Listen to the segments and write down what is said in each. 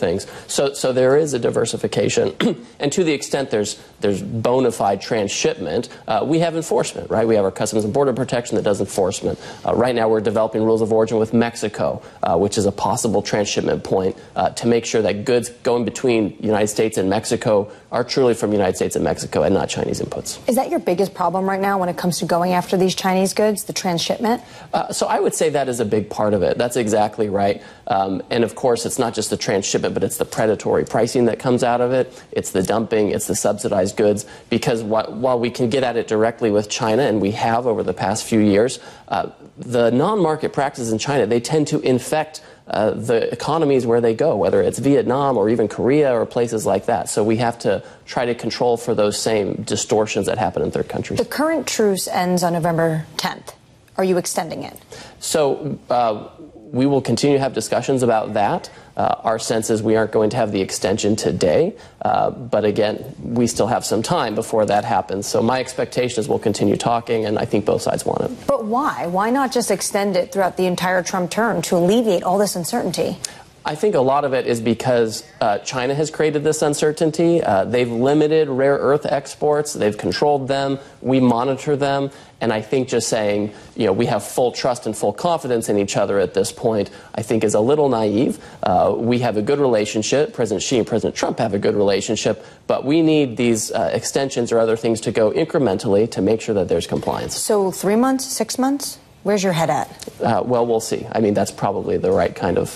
things. So there is a diversification. And to the extent there's bona fide transshipment, we have enforcement, right? We have our Customs and Border Protection that does enforcement. Right now we're developing rules of origin with Mexico, which is a possible transshipment point to make sure that goods going between the United States and Mexico are truly from the United States and Mexico and not Chinese inputs. Is that your biggest problem right now when it comes to going after these Chinese goods, the transshipment? So I would say that is a big part of it. That's exactly right. And of course, it's not just the transshipment, but it's the predatory pricing that comes out of it. It's the dumping, it's the subsidized goods. Because while we can get at it directly with China, and we have over the past few years, the non-market practices in China, they tend to infect the economies where they go, whether it's Vietnam or even Korea or places like that. So we have to try to control for those same distortions that happen in third countries. The current truce ends on November 10th. Are you extending it? So we will continue to have discussions about that. Our sense is we aren't going to have the extension today, but again, we still have some time before that happens. So my expectation is we'll continue talking, and I think both sides want it. But why? Why not just extend it throughout the entire Trump term to alleviate all this uncertainty? I think a lot of it is because China has created this uncertainty. They've limited rare earth exports. They've controlled them. We monitor them. And I think just saying, we have full trust and full confidence in each other at this point, I think is a little naive. We have a good relationship. President Xi and President Trump have a good relationship. But we need these extensions or other things to go incrementally to make sure that there's compliance. So 3 months, 6 months? Where's your head at? Well, we'll see. I mean, that's probably the right kind of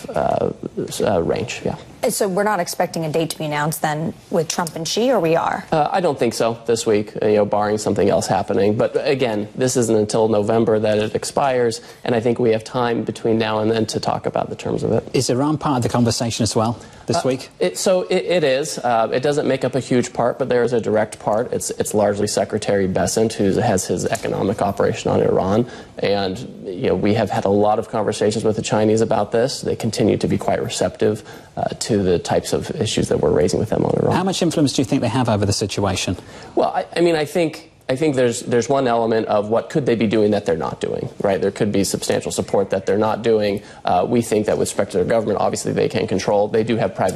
range, yeah. So we're not expecting a date to be announced then with Trump and Xi, or we are? I don't think so this week, barring something else happening. But again, this isn't until November that it expires, and I think we have time between now and then to talk about the terms of it. Is Iran part of the conversation as well this week? It is. It doesn't make up a huge part, but there is a direct part. It's largely Secretary Bessent who has his economic operation on Iran, and we have had a lot of conversations with the Chinese about this. They continue to be quite receptive to the types of issues that we're raising with them on Iran. How much influence do you think they have over the situation? Well, I think there's one element of what could they be doing that they're not doing, right? There could be substantial support that they're not doing. We think that with respect to their government, obviously they can control. They do have private